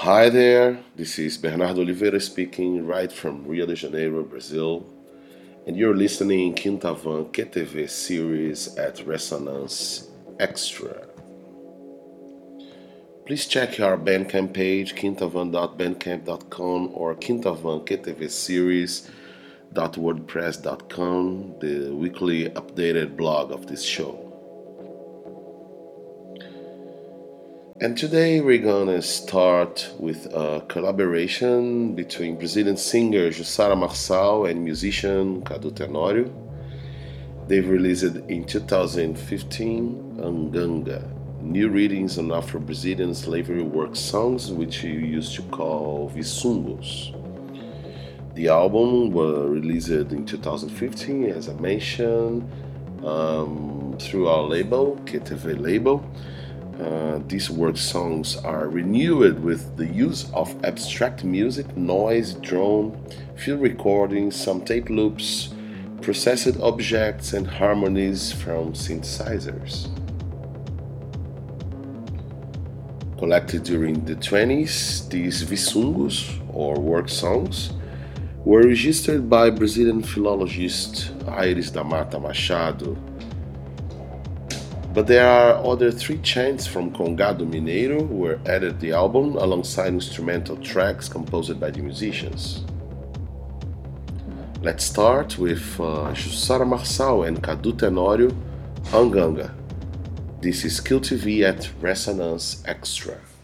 Hi there, this is Bernardo Oliveira speaking right from Rio de Janeiro, Brazil, and you're listening Quinta Van QTV series at Resonance Extra. Please check our Bandcamp page, quintavan.bandcamp.com or quintavanktvseries.wordpress.com, the weekly updated blog of this show. And today we're gonna start with a collaboration between Brazilian singer Jussara Marçal and musician Cadu Tenório. They've released in 2015 Anganga, new readings on Afro-Brazilian slavery work songs, which we used to call Visungos. The album was released in 2015, as I mentioned, through our label, QTV label. These work songs are renewed with the use of abstract music, noise, drone, field recordings, some tape loops, processed objects, and harmonies from synthesizers. Collected during the 20s, these visungos, or work songs, were registered by Brazilian philologist Aires da Mata Machado. But there are other 3 chants from Congado Mineiro who were added to the album alongside instrumental tracks composed by the musicians. Let's start with Jussara Marçal and Cadu Tenório, Anganga. This is QTV at Resonance Extra.